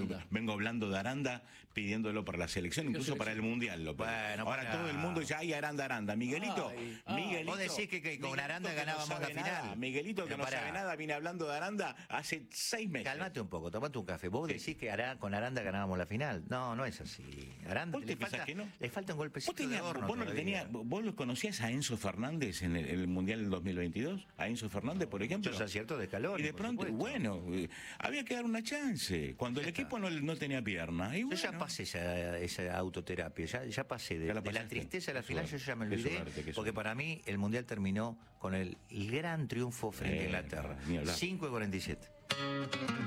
vengo hablando de Aranda, pidiéndolo para la selección, incluso para el Mundial. Bueno, ahora todo el mundo dice, ay, Aranda. Miguelito, Miguelito. Vos decís que con Aranda ganábamos la final. Miguelito, que no sabe nada, viene hablando de Aranda hace 6 meses. Cálmate un poco, tomate un café. Vos decís que con Aranda ganábamos la final. No, no es así. Aranda le falta un golpecito de horno. ¿Vos lo conocías a Enzo Fernández en el Mundial del 2022? A Enzo Fernández, por ejemplo. Muchos aciertos de calor. Y de pronto, bueno, había que dar una chance. Cuando el equipo no tenía pierna. Y bueno, yo ya pasé esa autoterapia, ya pasé de la tristeza a la final, yo ya me olvidé. Porque para mí el Mundial terminó con el gran triunfo frente a Inglaterra. 5-47.